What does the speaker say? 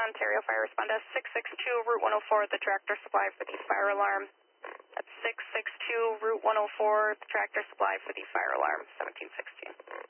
Ontario Fire, respond to 662 Route 104 at the Tractor Supply for the fire alarm. That's 662 Route 104, the Tractor Supply for the fire alarm, 1716.